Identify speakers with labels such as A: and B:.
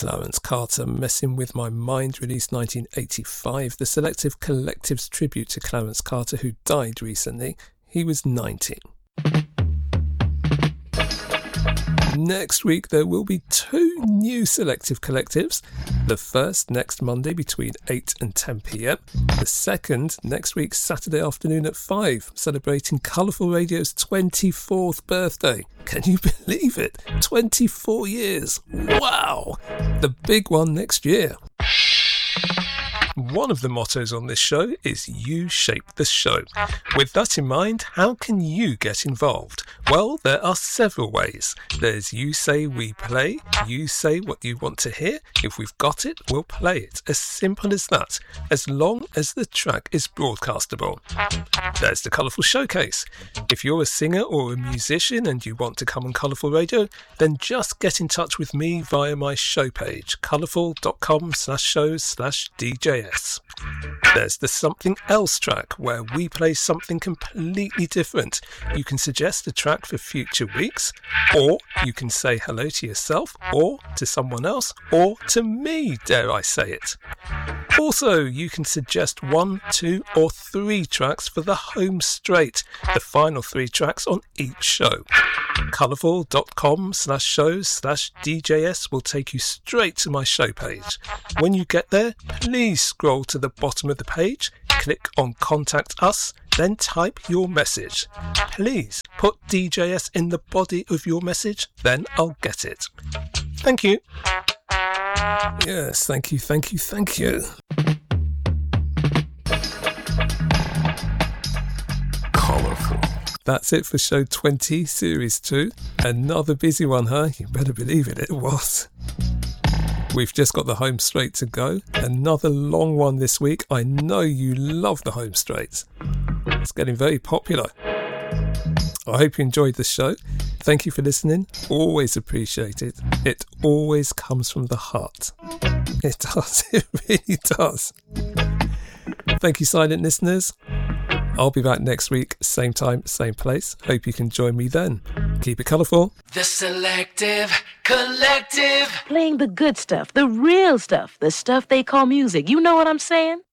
A: Clarence Carter, Messing With My Mind, released 1985, the Selective Collective's tribute to Clarence Carter, who died recently. He was 90. Next week there will be 2 new Selective Collectives. The first next Monday between 8 and 10 p.m. The second next week Saturday afternoon at 5, celebrating Colourful Radio's 24th birthday. Can you believe it? 24 years. Wow! The big one next year. One of the mottos on this show is You Shape the Show. With that in mind, how can you get involved? Well, there are several ways. There's You Say We Play. You say what you want to hear. If we've got it, we'll play it. As simple as that, as long as the track is broadcastable. There's the Colourful Showcase. If you're a singer or a musician and you want to come on Colourful Radio, then just get in touch with me via my show page, colourful.com/shows/DJS. There's the Something Else track, where we play something completely different. You can suggest a track for future weeks, or you can say hello to yourself, or to someone else, or to me, dare I say it. Also, you can suggest 1, 2 or 3 tracks for the home straight, the final 3 tracks on each show. Colourful.com/shows/DJS will take you straight to my show page. When you get there, please scroll to the bottom of the page, click on Contact Us, then type your message. Please put DJS in the body of your message, then I'll get it. Thank you. Yes, thank you. Colourful. That's it for show 20, series 2. Another busy one, huh? You better believe it was. We've just got the home straight to go. Another long one this week. I know you love the home straights. It's getting very popular. I hope you enjoyed the show. Thank you for listening. Always appreciate it. It always comes from the heart. It does. It really does. Thank you, silent listeners. I'll be back next week, same time, same place. Hope you can join me then. Keep it colourful.
B: The Selective Collective.
C: Playing the good stuff, the real stuff, the stuff they call music. You know what I'm saying?